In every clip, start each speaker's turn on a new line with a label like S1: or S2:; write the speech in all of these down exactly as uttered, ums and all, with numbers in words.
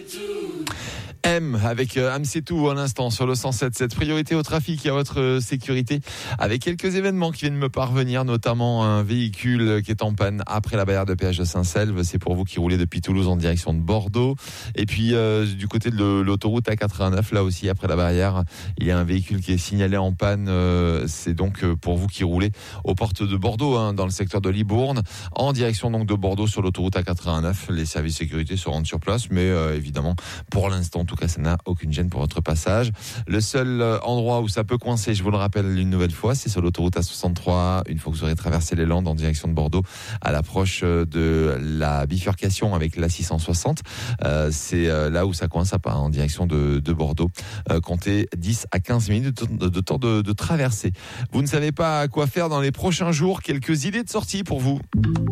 S1: M avec euh, Am c'est tout à l'instant sur le cent sept virgule sept. Priorité au trafic et à votre euh, sécurité avec quelques événements qui viennent me parvenir, notamment un véhicule qui est en panne après la barrière de péage de Saint-Selve. C'est pour vous qui roulez depuis Toulouse en direction de Bordeaux. Et puis euh, du côté de l'autoroute A quatre-vingt-neuf, là aussi après la barrière, il y a un véhicule qui est signalé en panne. Euh, c'est donc pour vous qui roulez aux portes de Bordeaux, hein, dans le secteur de Libourne, en direction donc de Bordeaux sur l'autoroute A quatre-vingt-neuf. Les services de sécurité se rendent sur place, mais euh, évidemment, pour l'instant, en tout cas, ça n'a aucune gêne pour votre passage. Le seul endroit où ça peut coincer, je vous le rappelle une nouvelle fois, c'est sur l'autoroute A soixante-trois, une fois que vous aurez traversé les Landes en direction de Bordeaux, à l'approche de la bifurcation avec l'A six cent soixante. Euh, c'est là où ça coince à pas, en direction de, de Bordeaux. Euh, comptez dix à quinze minutes de, de temps de, de traversée. Vous ne savez pas quoi faire dans les prochains jours, quelques idées de sortie pour vous.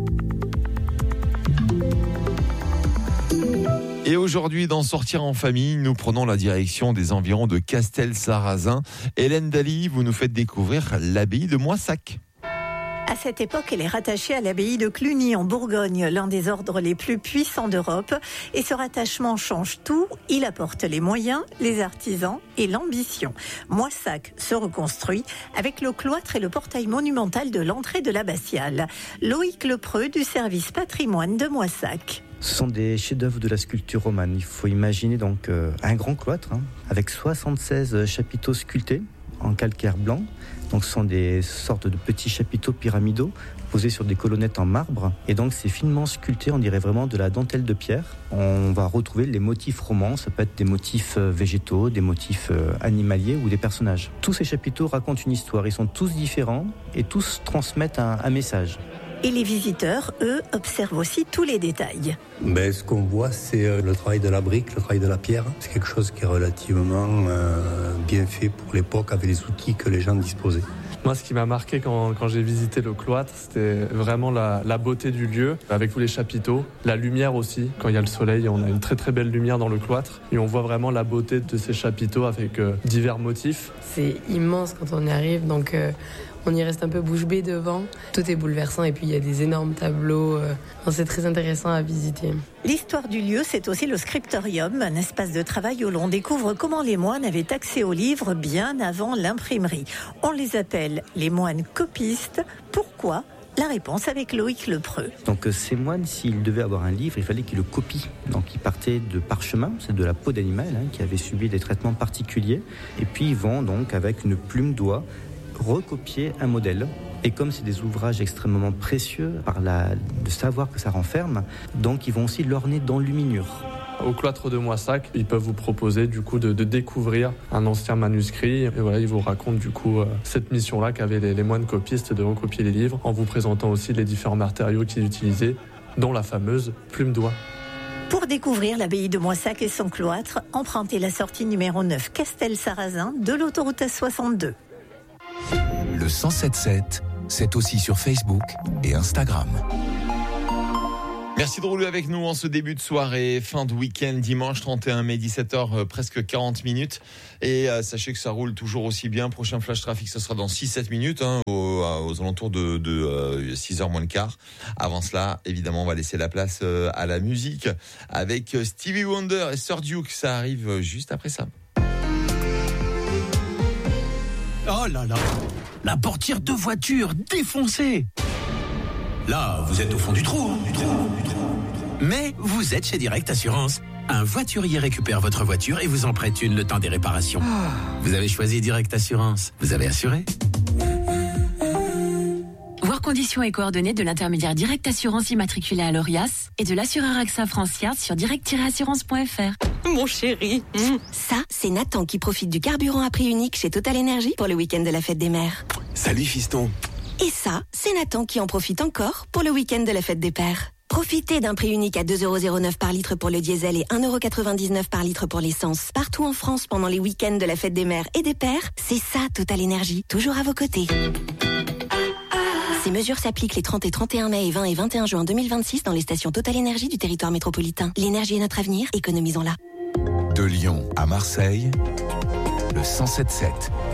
S1: Et aujourd'hui, dans Sortir en famille, nous prenons la direction des environs de Castel-Sarrazin. Hélène Daly, vous nous faites découvrir l'abbaye de Moissac.
S2: À cette époque, elle est rattachée à l'abbaye de Cluny en Bourgogne, l'un des ordres les plus puissants d'Europe. Et ce rattachement change tout. Il apporte les moyens, les artisans et l'ambition. Moissac se reconstruit avec le cloître et le portail monumental de l'entrée de l'abbatiale. Loïc Lepreux du service patrimoine de Moissac.
S3: Ce sont des chefs-d'œuvre de la sculpture romane. Il faut imaginer donc euh, un grand cloître hein, avec soixante-seize chapiteaux sculptés en calcaire blanc. Donc ce sont des sortes de petits chapiteaux pyramidaux posés sur des colonnettes en marbre. Et donc c'est finement sculpté, on dirait vraiment de la dentelle de pierre. On va retrouver les motifs romans, ça peut être des motifs végétaux, des motifs animaliers ou des personnages. Tous ces chapiteaux racontent une histoire, ils sont tous différents et tous transmettent un, un message.
S2: Et les visiteurs, eux, observent aussi tous les détails.
S4: Ben, ce qu'on voit, c'est le travail de la brique, le travail de la pierre. C'est quelque chose qui est relativement euh, bien fait pour l'époque, avec les outils que les gens disposaient.
S5: Moi, ce qui m'a marqué quand, quand j'ai visité le cloître, c'était vraiment la, la beauté du lieu, avec tous les chapiteaux, la lumière aussi. Quand il y a le soleil, on a une très très belle lumière dans le cloître, et on voit vraiment la beauté de ces chapiteaux avec euh, divers motifs.
S6: C'est immense quand on y arrive, donc euh, on y reste un peu bouche bée devant. Tout est bouleversant, et puis il y a des énormes tableaux. Euh, c'est très intéressant à visiter.
S2: L'histoire du lieu, c'est aussi le scriptorium, un espace de travail où l'on découvre comment les moines avaient accès aux livres bien avant l'imprimerie. On les appelle les moines copistes. Pourquoi ? La réponse avec Loïc Lepreux.
S3: Donc ces moines, s'ils devaient avoir un livre, il fallait qu'ils le copient. Donc ils partaient de parchemin, c'est de la peau d'animal hein, qui avait subi des traitements particuliers. Et puis ils vont donc avec une plume d'oie recopier un modèle. Et comme c'est des ouvrages extrêmement précieux par la, le savoir que ça renferme, donc ils vont aussi l'orner d'enluminure.
S5: Au cloître de Moissac, ils peuvent vous proposer du coup de, de découvrir un ancien manuscrit. Et voilà, ils vous racontent du coup euh, cette mission-là qu'avaient les, les moines copistes de recopier les livres, en vous présentant aussi les différents matériaux qu'ils utilisaient, dont la fameuse plume d'oie.
S2: Pour découvrir l'abbaye de Moissac et son cloître, empruntez la sortie numéro neuf Castel-Sarrazin de l'autoroute A soixante-deux.
S7: Le cent sept virgule sept, c'est aussi sur Facebook et Instagram.
S1: Merci de rouler avec nous en ce début de soirée, fin de week-end, dimanche trente et un mai, dix-sept heures, euh, presque quarante minutes. Et euh, sachez que ça roule toujours aussi bien. Prochain flash trafic, ce sera dans six sept minutes, hein, aux, aux alentours de, de euh, six heures moins le quart. Avant cela, évidemment, on va laisser la place euh, à la musique avec Stevie Wonder et Sir Duke. Ça arrive juste après ça.
S8: Oh là là, la portière de voiture défoncée. Là, vous êtes au fond du trou, hein, du trou, du trou. Mais vous êtes chez Direct Assurance. Un voiturier récupère votre voiture et vous en prête une le temps des réparations. Ah. Vous avez choisi Direct Assurance. Vous avez assuré ?
S9: Voir conditions et coordonnées de l'intermédiaire Direct Assurance immatriculé à l'Orias et de l'assureur AXA France Yard sur direct tiret assurance point f r.
S10: Mon chéri. Mmh. Ça, c'est Nathan qui profite du carburant à prix unique chez Total Energy pour le week-end de la fête des mères.
S8: Salut fiston.
S10: Et ça, c'est Nathan qui en profite encore pour le week-end de la fête des pères. Profitez d'un prix unique à deux euros zéro neuf par litre pour le diesel et un euro quatre-vingt-dix-neuf par litre pour l'essence. Partout en France pendant les week-ends de la fête des mères et des pères, c'est ça Total Energy, toujours à vos côtés. Ces mesures s'appliquent les trente et trente et un mai et vingt et vingt et un juin deux mille vingt-six dans les stations Total Energy du territoire métropolitain. L'énergie est notre avenir, économisons-la.
S7: De Lyon à Marseille, le cent sept virgule sept.